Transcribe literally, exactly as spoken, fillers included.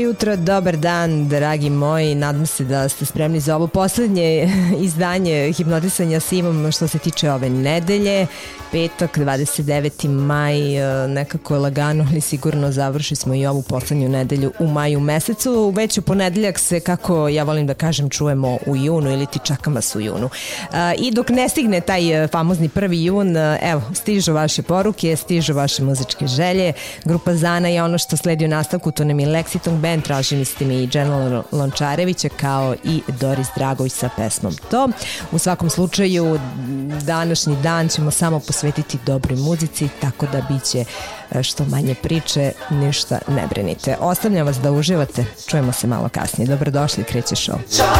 Jutro, dobar dan, dragi moji, nadam se da ste spremni za ovo poslednje izdanje Hipnotisanja sa Ivom što se tiče ove nedelje. Petak, dvadeset deveti maj, nekako lagano ali sigurno završi smo i ovu poslednju nedelju u maju mesecu. Već u ponedeljak se, kako ja volim da kažem, čujemo u junu ili ti čakam vas u junu. I dok ne stigne taj famozni prvi jun, evo, stižu vaše poruke, stižu vaše muzičke želje. Grupa Zana je ono što sledi u nastavku, to nam je Lexington Band, tražili ste mi i Dženala Lončarevića kao i Doris Dragović sa pesmom To. U svakom slučaju, današnji dan ćemo samo posvetiti dobroj muzici, tako da biće što manje priče, ništa ne brinite. Ostavljam vas da uživate, čujemo se malo kasnije. Dobrodošli, kreće show.